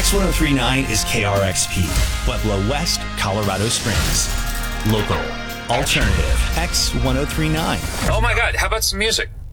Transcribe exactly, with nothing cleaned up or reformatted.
X one oh three point nine is K R X P, Pueblo West, Colorado Springs. Local, alternative, X one oh three point nine. Oh my God, how about some music?